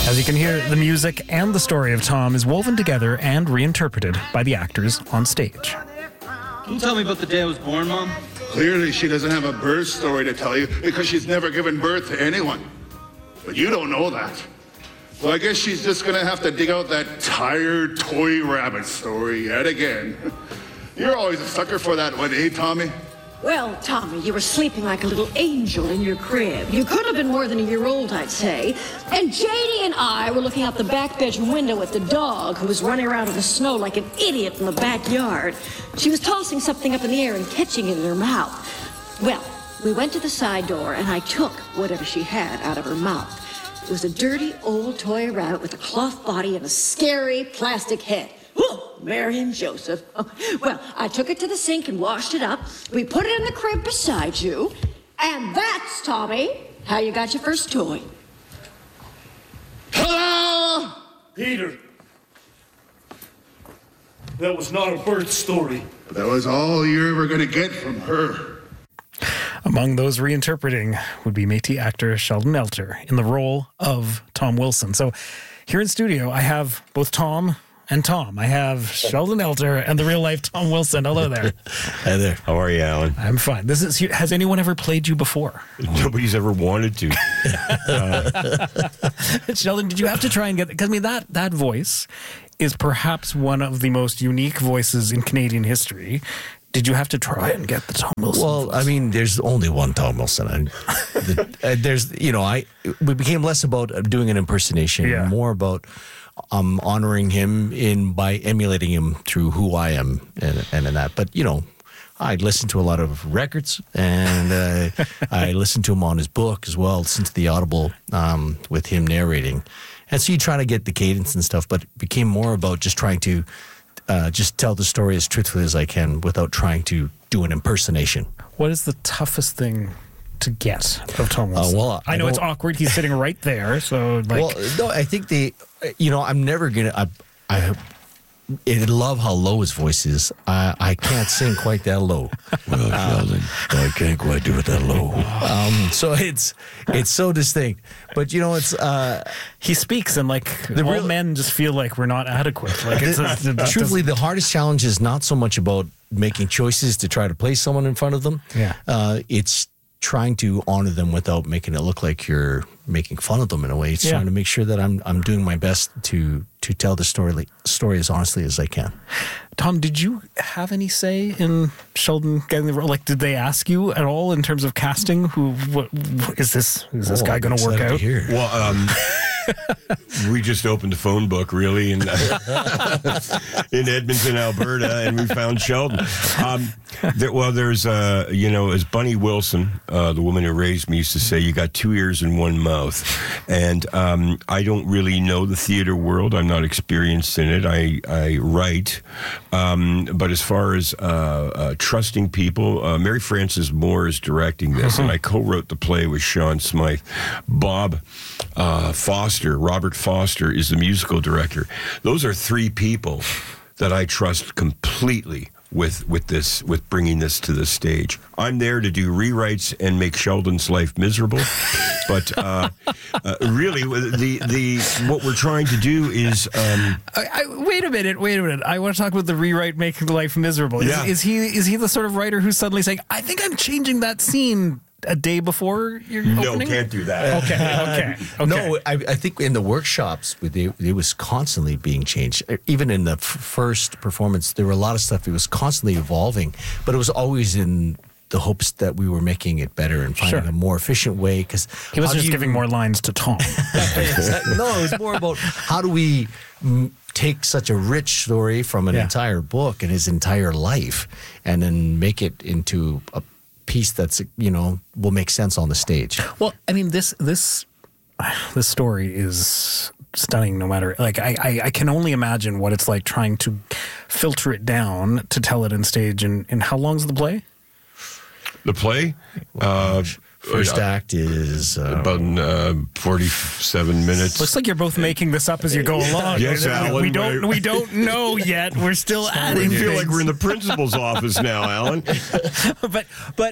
As you can hear, the music and the story of Tom is woven together and reinterpreted by the actors on stage. Can you tell me about the day I was born, Mom? Clearly, she doesn't have a birth story to tell you because she's never given birth to anyone. But you don't know that. So I guess she's just gonna have to dig out that tired toy rabbit story yet again. You're always a sucker for that one, eh, Tommy? Well, Tommy, you were sleeping like a little angel in your crib. You could have been more than a year old, I'd say. And JD and I were looking out the back bedroom window at the dog who was running around in the snow like an idiot in the backyard. She was tossing something up in the air and catching it in her mouth. Well, we went to the side door and I took whatever she had out of her mouth. It was a dirty old toy rabbit with a cloth body and a scary plastic head. Mary and Joseph. Well, I took it to the sink and washed it up. We put it in the crib beside you. And that's, Tommy, how you got your first toy. Hello! Peter, that was not a birth story. That was all you're ever gonna get from her. Among those reinterpreting would be Métis actor Sheldon Elter in the role of Tom Wilson. So here in studio, I have both Tom and Tom. I have Sheldon Elter and the real-life Tom Wilson. Hello there. Hi there. How are you, Alan? I'm fine. Has anyone ever played you before? Nobody's ever wanted to. Sheldon, did you have to try and get... Because, I mean, that voice is perhaps one of the most unique voices in Canadian history. Did you have to try and get the Tom Wilson voice? I mean, there's only one Tom Wilson. We became less about doing an impersonation, more about honoring him by emulating him through who I am and in that. But, I listened to a lot of records, and I listened to him on his book as well, listened to the Audible with him narrating. And so you try to get the cadence and stuff, but it became more about just trying to just tell the story as truthfully as I can without trying to do an impersonation. What is the toughest thing to get of Tom Wilson? I know it's awkward. He's sitting right there. So, I think I'm never going to... I love how low his voice is. I can't sing quite that low. Well, Sheldon, I can't quite do it that low. So it's so distinct. But it's he speaks and all men just feel like we're not adequate. Truthfully, the hardest challenge is not so much about making choices to try to place someone in front of them. Yeah. It's trying to honor them without making it look like you're making fun of them in a way. It's trying to make sure that I'm doing my best to tell the story as honestly as I can. Tom, did you have any say in Sheldon getting the role? Did they ask you at all in terms of casting? What is this guy going to work out? Well, we just opened the phone book, really, in Edmonton, Alberta, and we found Sheldon. There's as Bunny Wilson, the woman who raised me, used to say, you got two ears and one mouth. And I don't really know the theater world. I'm not experienced in it. I write. But as far as trusting people, Mary Frances Moore is directing this, and I co-wrote the play with Sean Smythe. Bob Robert Foster is the musical director. Those are three people that I trust completely with bringing this to the stage. I'm there to do rewrites and make Sheldon's life miserable, but really, what we're trying to do is. Wait a minute. I want to talk about the rewrite making life miserable. Is he the sort of writer who's suddenly saying, "I think I'm changing that scene"? A day before you're opening? No, can't do that. Okay. No, I think in the workshops, it was constantly being changed. Even in the first performance, there were a lot of stuff. It was constantly evolving, but it was always in the hopes that we were making it better and finding a more efficient way. Because he was just giving more lines to Tom. No, it was more about how do we take such a rich story from an entire book and his entire life and then make it into a piece that's will make sense on the stage. Well, I mean, this story is stunning. No matter I can only imagine what it's like trying to filter it down to tell it on stage. And how long is the play? The play, First act is about 47 minutes. Looks like you're both making this up as you go along. Yes, Alan. We don't know yet. We're still adding. We feel things. like we're in the principal's office now, Alan. But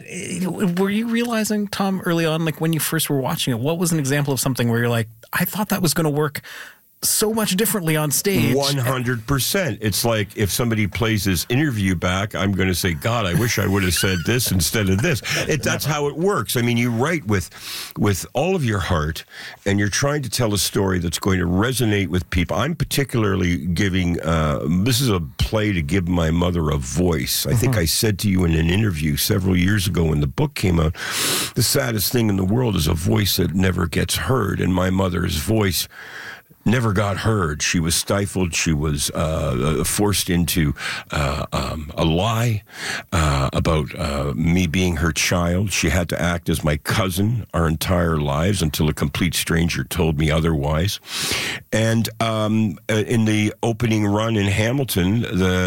were you realizing, Tom, early on, like when you first were watching it, what was an example of something where you're like, I thought that was going to work so much differently on stage? 100%. It's like if somebody plays this interview back, I'm going to say, God, I wish I would have said this instead of this. That's how it works. I mean, you write with all of your heart, and you're trying to tell a story that's going to resonate with people. I'm particularly giving, this is a play to give my mother a voice. I think I said to you in an interview several years ago when the book came out, the saddest thing in the world is a voice that never gets heard, and my mother's voice never got heard. She was stifled. She was forced into a lie about me being her child. She had to act as my cousin our entire lives until a complete stranger told me otherwise. And in the opening run in Hamilton,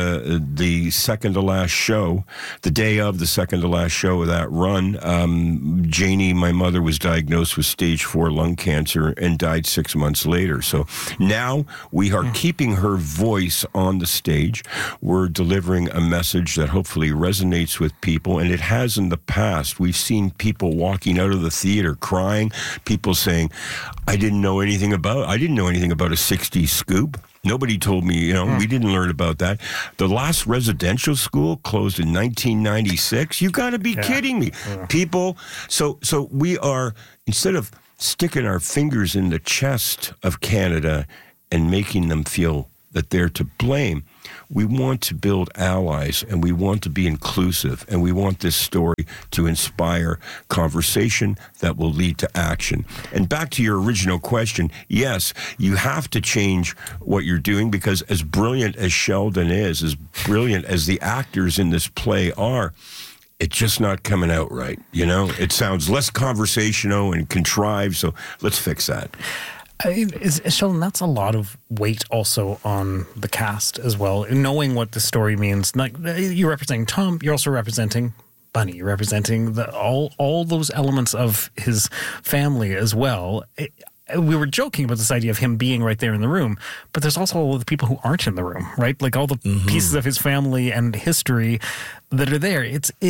the second to last show, the day of the second to last show of that run, Janie, my mother, was diagnosed with stage 4 lung cancer and died 6 months later. So now we are keeping her voice on the stage. We're delivering a message that hopefully resonates with people, and it has in the past. We've seen people walking out of the theater crying, people saying, I didn't know anything about a 60s scoop. Nobody told me, we didn't learn about that. The last residential school closed in 1996. You got to be kidding me. People, so we are, instead of sticking our fingers in the chest of Canada and making them feel that they're to blame, we want to build allies, and we want to be inclusive, and we want this story to inspire conversation that will lead to action. And back to your original question, yes, you have to change what you're doing, because as brilliant as Sheldon is, as brilliant as the actors in this play are, it's just not coming out right, It sounds less conversational and contrived, so let's fix that. Sheldon, that's a lot of weight also on the cast as well, knowing what the story means. Like, you're representing Tom, you're also representing Bunny, you're representing all those elements of his family as well. We were joking about this idea of him being right there in the room, but there's also all the people who aren't in the room, right? Like all the pieces of his family and history that are there.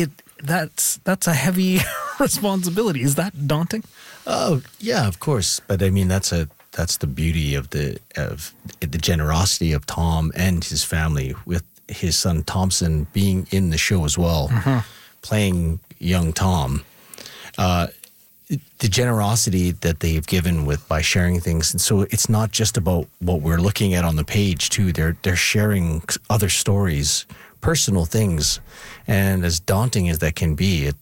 That's a heavy responsibility. Is that daunting? Oh, yeah, of course. But I mean, that's the beauty of the generosity of Tom and his family, with his son Thompson being in the show as well, playing young Tom. The generosity that they've given by sharing things, and so it's not just about what we're looking at on the page too. They're sharing other stories, personal things, and as daunting as that can be,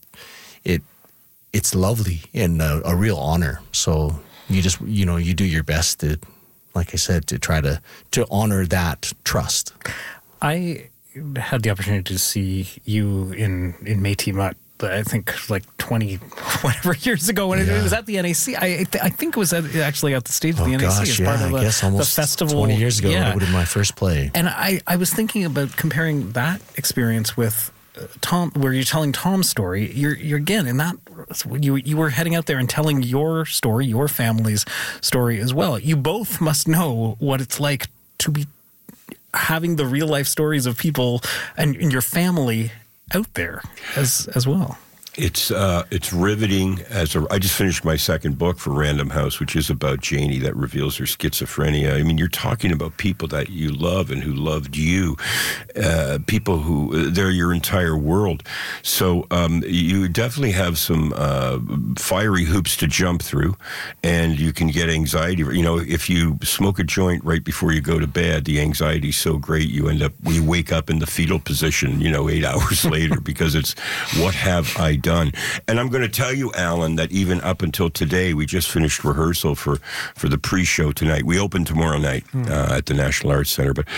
it's lovely and a real honor. So you just you do your best to, like I said, to try to honor that trust. I had the opportunity to see you in Métis Mutt, I think like 20 whatever years ago when it was at the NAC. I think it was actually at the stage of the NAC as part of the festival. 20 years ago, that would have been my first play. And I was thinking about comparing that experience with Tom, where you're telling Tom's story. You're again in that you were heading out there and telling your story, your family's story as well. You both must know what it's like to be having the real life stories of people and your family out there as well. It's riveting. I just finished my second book for Random House, which is about Janie, that reveals her schizophrenia. I mean, you're talking about people that you love and who loved you, people who they're your entire world. So you definitely have some fiery hoops to jump through, and you can get anxiety. If you smoke a joint right before you go to bed, the anxiety's so great you wake up in the fetal position, 8 hours later, because it's what have I done? And I'm going to tell you, Alan, that even up until today, we just finished rehearsal for the pre-show tonight. We open tomorrow night at the National Arts Center. But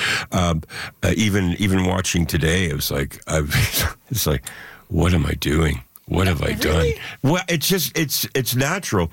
even watching today, it was like, it's like, what am I doing? What have I done? Well, it's natural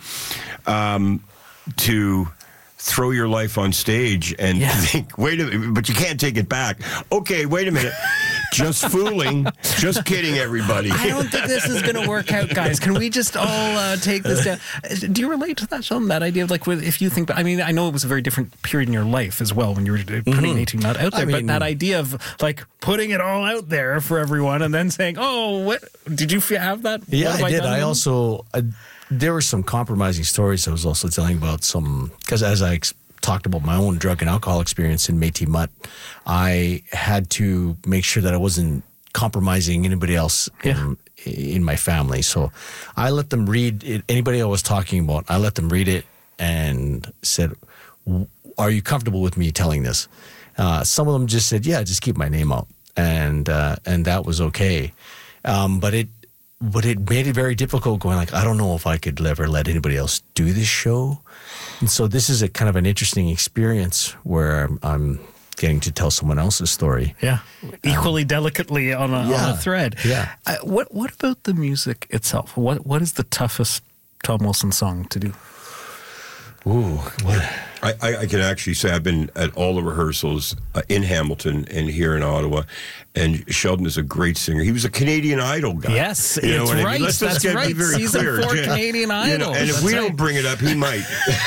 to throw your life on stage and think, wait a minute, but you can't take it back. Okay, wait a minute. Just fooling. Just kidding, everybody. I don't think this is going to work out, guys. Can we just all take this down? Do you relate to that, Sheldon? That idea of if you think, I mean, I know it was a very different period in your life as well when you were putting Métis Nut out there, but that idea of putting it all out there for everyone and then saying, oh, what did you have that? Yeah, I did. I also, there were some compromising stories I was also telling about because as I talked about my own drug and alcohol experience in Métis Nut, I had to make sure that I wasn't compromising anybody else in my family. So I let them read it. Anybody I was talking about, I let them read it and said, are you comfortable with me telling this? Some of them just said, yeah, just keep my name out. And that was okay. But it made it very difficult going I don't know if I could ever let anybody else do this show. And so this is a kind of an interesting experience where I'm getting to tell someone else's story. Yeah. Equally delicately on a thread. Yeah. What about the music itself? What is the toughest Tom Wilson song to do? Ooh, what? I can actually say I've been at all the rehearsals in Hamilton and here in Ottawa, and Sheldon is a great singer. He was a Canadian Idol guy. Yes, it's right. Let's That's get right. very Season clear. 4 Canadian Idol. And if we don't bring it up, he might.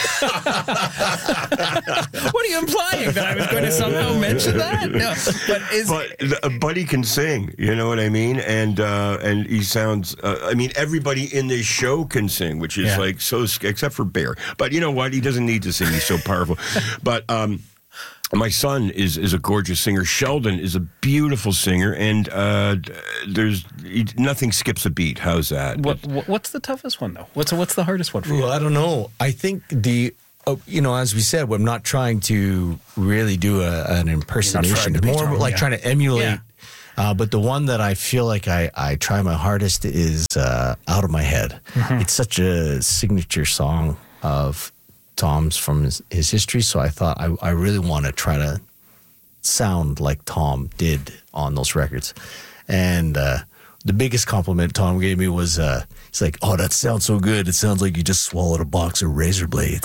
What are you implying? That I was going to somehow mention that? No, but Buddy can sing. You know what I mean? And he sounds. I mean, everybody in this show can sing, which is so. Except for Bear, but you know what? He doesn't need to sing. He's so powerful. But my son is a gorgeous singer. Sheldon is a beautiful singer, and nothing skips a beat. How's that? What's the toughest one though? What's the hardest one for you? Well, I don't know. I think as we said, we're not trying to really do an impersonation. It's more trying to emulate. Yeah. But the one that I feel like I try my hardest is Out of My Head. Mm-hmm. It's such a signature song of Tom's from his history, so I thought I really want to try to sound like Tom did on those records. And the biggest compliment Tom gave me was, he's like, oh, that sounds so good. It sounds like you just swallowed a box of razor blades.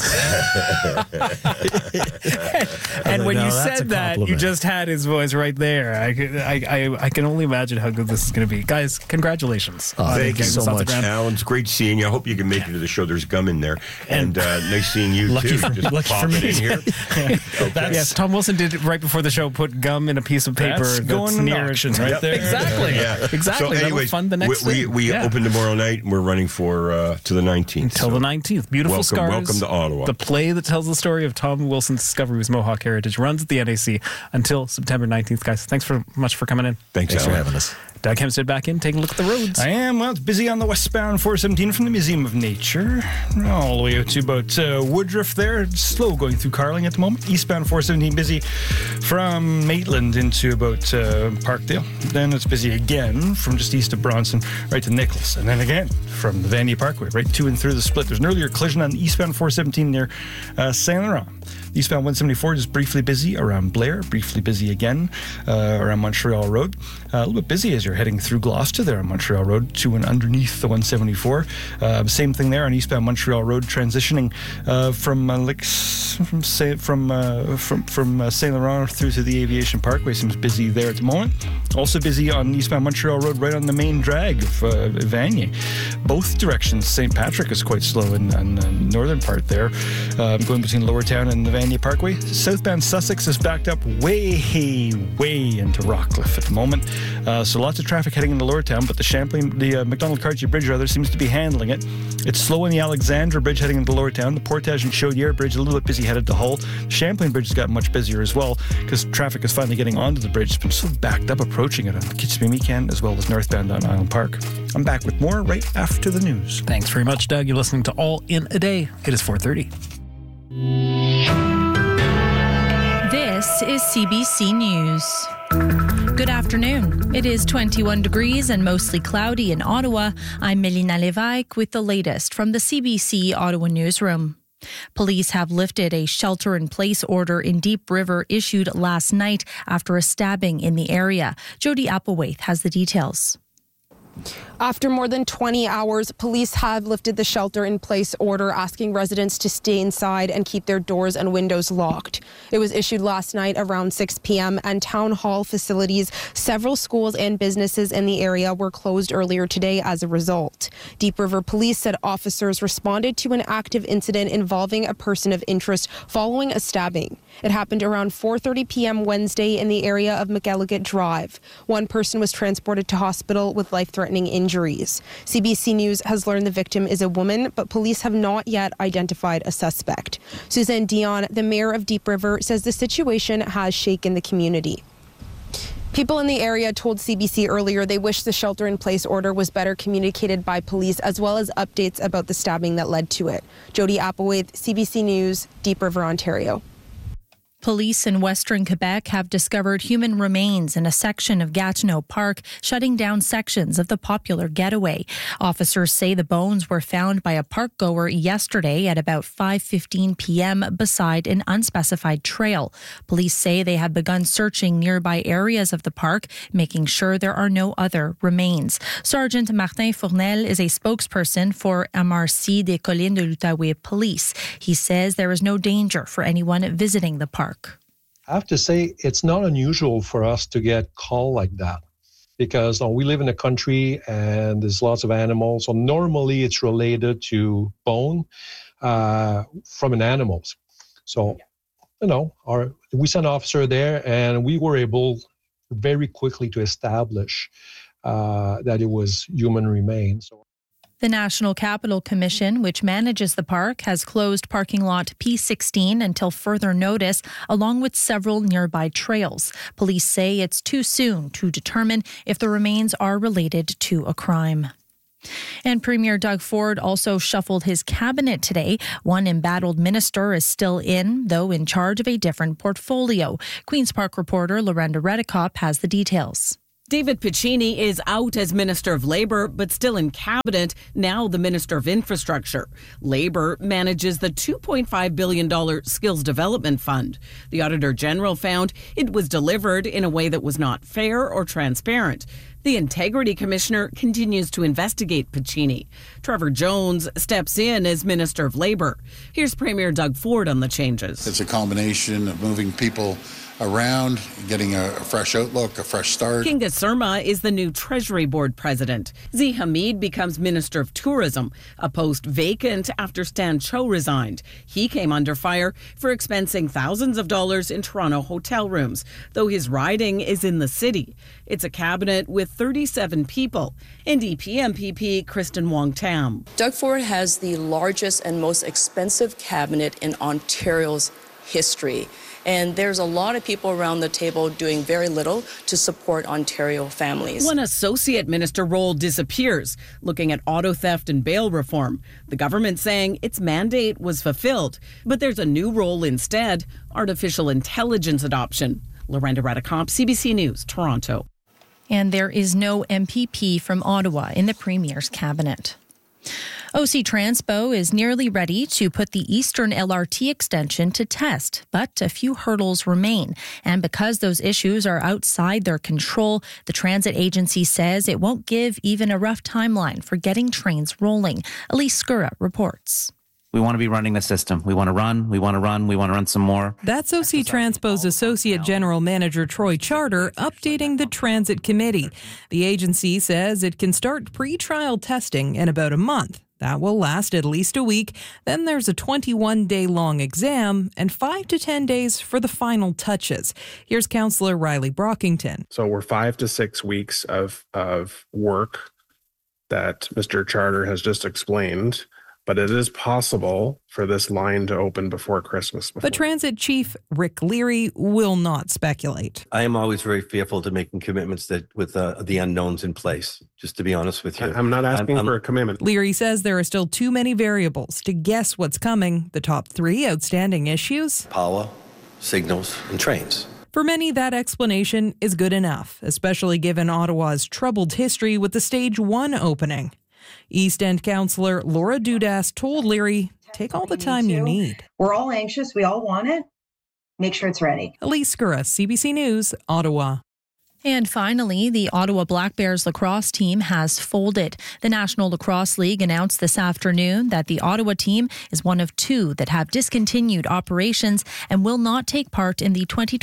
And when you said that, you just had his voice right there. I can only imagine how good this is going to be. Guys, congratulations. Thank you so much, Alan. It's great seeing you. I hope you can make it to the show. There's gum in there. And nice seeing you, too. Just pop it in here. Okay. Yes, Tom Wilson did right before the show put gum in a piece of paper that's going near auction right there. Exactly. Yeah. Exactly. So anyways, fun the next we open tomorrow night, and we're running for to the 19th. Until the 19th. Beautiful Scars. Welcome to Ottawa. The play that tells the story of Tom Wilson's discovery of Mohawk heritage runs at the NAC until September 19th. Guys, thanks much for coming in. Thanks for having us. Doug Hempstead back in, taking a look at the roads. I am. Well, it's busy on the westbound 417 from the Museum of Nature all the way out to about Woodruff there. It's slow going through Carling at the moment. Eastbound 417 busy from Maitland into about Parkdale. Then it's busy again from just east of Bronson right to Nichols. And then again from the Vanier Parkway right to and through the split. There's an earlier collision on eastbound 417 near Saint Laurent. Eastbound 174 just briefly busy around Blair, briefly busy again around Montreal Road. A little bit busy as you're heading through Gloucester there on Montreal Road to and underneath the 174. Same thing there on eastbound Montreal Road, transitioning from Saint Laurent through to the Aviation Parkway. Seems busy there at the moment. Also busy on eastbound Montreal Road right on the main drag of Vanier. Both directions. St. Patrick is quite slow in the northern part there, going between Lower Town and the Vanier Parkway. Southbound Sussex is backed up way into Rockcliffe at the moment. So lots of traffic heading into Lower Town, but the Macdonald-Cartier Bridge rather seems to be handling it. It's slow in the Alexandra Bridge heading into Lower Town. The Portage and Chaudière Bridge a little bit busy headed to Hull. The Champlain Bridge has got much busier as well because traffic is finally getting onto the bridge. It's been so backed up approaching it on Kitchener-Meekan as well as northbound on Island Park. I'm back with more right after the news. Thanks very much, Doug. You're listening to All in a Day. It is 4:30. This is CBC News. Good afternoon. It is 21 degrees and mostly cloudy in Ottawa. I'm Melina Lévesque with the latest from the CBC Ottawa newsroom. Police have lifted a shelter-in-place order in Deep River issued last night after a stabbing in the area. Jody Applewaith has the details. After more than 20 hours, police have lifted the shelter-in-place order, asking residents to stay inside and keep their doors and windows locked. It was issued last night around 6 p.m. and town hall facilities, several schools and businesses in the area were closed earlier today as a result. Deep River Police said officers responded to an active incident involving a person of interest following a stabbing. It happened around 4:30 p.m. Wednesday in the area of McElligott Drive. One person was transported to hospital with life-threatening injuries. CBC News has learned the victim is a woman, but police have not yet identified a suspect. Suzanne Dion, the mayor of Deep River, says the situation has shaken the community. People in the area told CBC earlier they wish the shelter-in-place order was better communicated by police, as well as updates about the stabbing that led to it. Jody Applewhite, CBC News, Deep River, Ontario. Police in Western Quebec have discovered human remains in a section of Gatineau Park, shutting down sections of the popular getaway. Officers say the bones were found by a park goer yesterday at about 5:15 p.m. beside an unspecified trail. Police say they have begun searching nearby areas of the park, making sure there are no other remains. Sergeant Martin Fournel is a spokesperson for MRC des Collines de l'Outaouais Police. He says there is no danger for anyone visiting the park. I have to say, it's not unusual for us to get called like that because we live in a country and there's lots of animals. So normally it's related to bone from an animal. So, we sent an officer there and we were able very quickly to establish that it was human remains. The National Capital Commission, which manages the park, has closed parking lot P16 until further notice, along with several nearby trails. Police say it's too soon to determine if the remains are related to a crime. And Premier Doug Ford also shuffled his cabinet today. One embattled minister is still in, though in charge of a different portfolio. Queen's Park reporter Lorenda Redekop has the details. David Piccini is out as Minister of Labour, but still in Cabinet, now the Minister of Infrastructure. Labour manages the $2.5 billion Skills Development Fund. The Auditor General found it was delivered in a way that was not fair or transparent. The Integrity Commissioner continues to investigate Piccini. Trevor Jones steps in as Minister of Labour. Here's Premier Doug Ford on the changes. It's a combination of moving people around, getting a fresh outlook, a fresh start. Kinga Surma is the new Treasury Board President. Zee Hamid becomes Minister of Tourism, a post vacant after Stan Cho resigned. He came under fire for expensing thousands of dollars in Toronto hotel rooms, though his riding is in the city. It's a cabinet with 37 people. NDP MPP Kristen Wong-Tam. Doug Ford has the largest and most expensive cabinet in Ontario's history. And there's a lot of people around the table doing very little to support Ontario families. One associate minister role disappears, looking at auto theft and bail reform. The government saying its mandate was fulfilled, but there's a new role instead, artificial intelligence adoption. Lorenda Redekop, CBC News, Toronto. And there is no MPP from Ottawa in the Premier's cabinet. OC Transpo is nearly ready to put the Eastern LRT extension to test, but a few hurdles remain. And because those issues are outside their control, the transit agency says it won't give even a rough timeline for getting trains rolling. Elise Skura reports. We want to be running the system. We want to run some more. That's OC Transpo's Associate General Manager Troy Charter updating the Transit Committee. The agency says it can start pre-trial testing in about a month. That will last at least a week. Then there's a 21-day-long exam and 5 to 10 days for the final touches. Here's Councillor Riley Brockington. So we're 5 to 6 weeks of work that Mr. Charter has just explained. But it is possible for this line to open before Christmas. But Transit Chief Rick Leary will not speculate. I am always very fearful to making commitments that with the unknowns in place, just to be honest with you. I'm not asking for a commitment. Leary says there are still too many variables to guess what's coming. The top 3 outstanding issues: power, signals, and trains. For many, that explanation is good enough, especially given Ottawa's troubled history with the Stage 1 opening. East End Councillor Laura Dudas told Leary, take all the time you need. We're all anxious. We all want it. Make sure it's ready. Elise Skura, CBC News, Ottawa. And finally, the Ottawa Black Bears lacrosse team has folded. The National Lacrosse League announced this afternoon that the Ottawa team is one of two that have discontinued operations and will not take part in the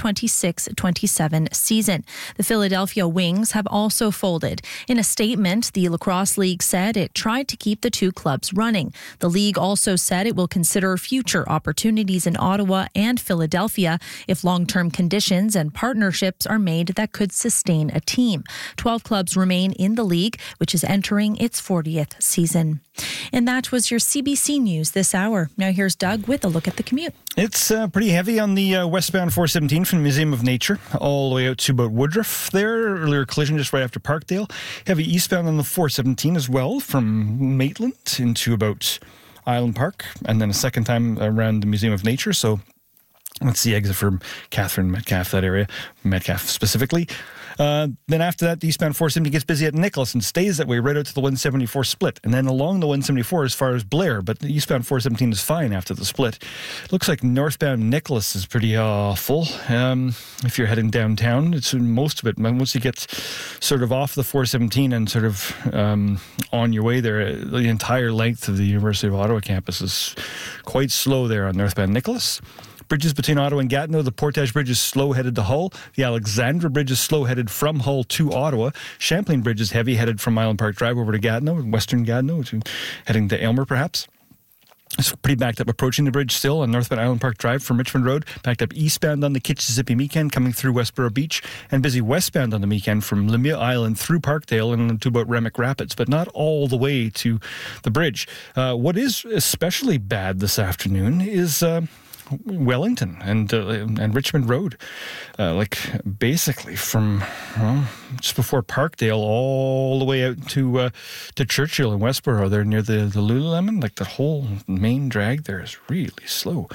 2026-27 season. The Philadelphia Wings have also folded. In a statement, the Lacrosse League said it tried to keep the two clubs running. The league also said it will consider future opportunities in Ottawa and Philadelphia if long-term conditions and partnerships are made that could sustain a team. 12 clubs remain in the league, which is entering its 40th season. And that was your CBC News this hour. Now here's Doug with a look at the commute. It's pretty heavy on the westbound 417 from the Museum of Nature all the way out to about Woodruff there. Earlier collision just right after Parkdale. Heavy eastbound on the 417 as well from Maitland into about Island Park, and then a second time around the Museum of Nature. So that's the exit for Catherine, Metcalfe, that area, Metcalfe specifically. Then after that, the eastbound 470 gets busy at Nicholas and stays that way right out to the 174 split. And then along the 174 as far as Blair, but the eastbound 417 is fine after the split. Looks like northbound Nicholas is pretty full. If you're heading downtown, it's most of it. Once you get sort of off the 417 and sort of on your way there, the entire length of the University of Ottawa campus is quite slow there on northbound Nicholas. Bridges between Ottawa and Gatineau. The Portage Bridge is slow headed to Hull. The Alexandra Bridge is slow headed from Hull to Ottawa. Champlain Bridge is heavy headed from Island Park Drive over to Gatineau, western Gatineau, heading to Aylmer perhaps. It's pretty backed up approaching the bridge still on northbound Island Park Drive from Richmond Road. Backed up eastbound on the Kitchissippi Meekan coming through Westboro Beach. And busy westbound on the Meekan from Lemieux Island through Parkdale and to about Remick Rapids, but not all the way to the bridge. What is especially bad this afternoon is Wellington and Richmond Road, like basically from just before Parkdale all the way out to Churchill in Westboro. They're near the Lululemon. Like the whole main drag there is really slow.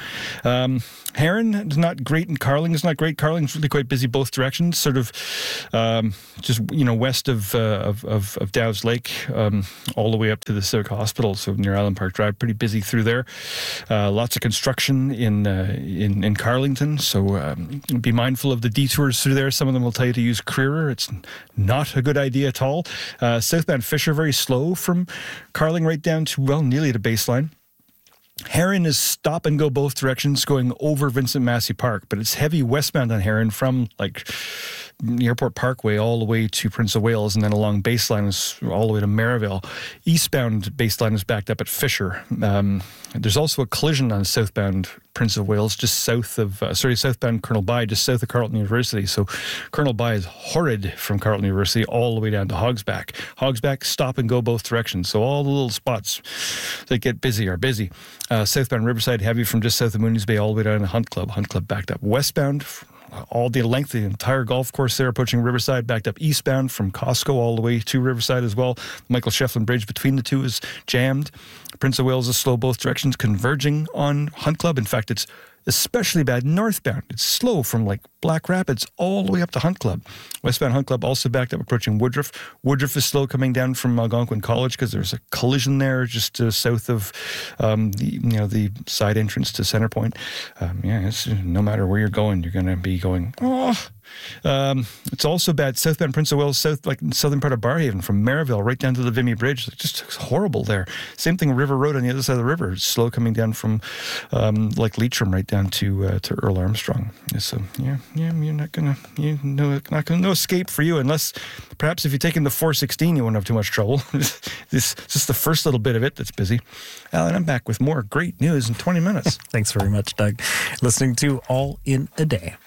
Heron is not great and Carling is not great. Carling's really quite busy both directions, sort of just west of Dow's Lake, all the way up to the Civic Hospital, so near Island Park Drive. Pretty busy through there. Lots of construction in Carlington, so be mindful of the detours through there. Some of them will tell you to use Creerer. It's not a good idea at all. Southbound Fisher, very slow from Carling right down to, nearly to Baseline. Heron is stop and go both directions going over Vincent Massey Park, but it's heavy westbound on Heron from like the Airport Parkway all the way to Prince of Wales, and then along Baseline is all the way to Maryville. Eastbound Baseline is backed up at Fisher. There's also a collision on southbound Prince of Wales, just southbound Colonel By, just south of Carleton University. So Colonel By is horrid from Carleton University all the way down to Hogsback. Hogsback, stop and go both directions. So all the little spots that get busy are busy. Southbound Riverside, heavy from just south of Moonies Bay all the way down to Hunt Club. Hunt Club backed up. Westbound, all the length of the entire golf course there, approaching Riverside, backed up eastbound from Costco all the way to Riverside as well. Michael Shefflin Bridge between the two is jammed. Prince of Wales is slow both directions, converging on Hunt Club. In fact, it's especially bad northbound. It's slow from like Black Rapids all the way up to Hunt Club. Westbound Hunt Club also backed up approaching Woodruff. Woodruff is slow coming down from Algonquin College because there's a collision there just south of the side entrance to Centrepoint. It's, no matter where you're going, you're going to be going, it's also bad southbound Prince of Wales, southern part of Barhaven from Maryville right down to the Vimy Bridge. It's just horrible there. Same thing, River Road on the other side of the river. It's slow coming down from Leitrim right down to Earl Armstrong. So you're not gonna no escape for you unless perhaps if you're taking the 416 you won't have too much trouble. This just the first little bit of it that's busy. Alan, I'm back with more great news in 20 minutes. Thanks very much, Doug. Listening to All in a Day.